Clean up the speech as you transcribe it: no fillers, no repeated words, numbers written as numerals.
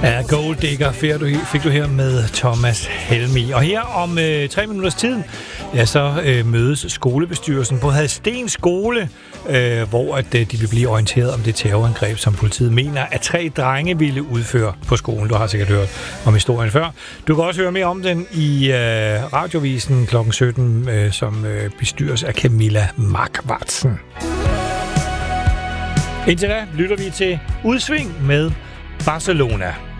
Ja, Gold Digger fik du her med Thomas Helmig. Og her om 3 minutters tid, ja, så mødes skolebestyrelsen på Hadsten Skole, hvor at, de vil blive orienteret om det terrorangreb, som politiet mener, at 3 drenge ville udføre på skolen. Du har sikkert hørt om historien før. Du kan også høre mere om den i radiovisen kl. 17, som bestyres af Camilla Markvartsen. Indtil da lytter vi til Udsving med Barcelona.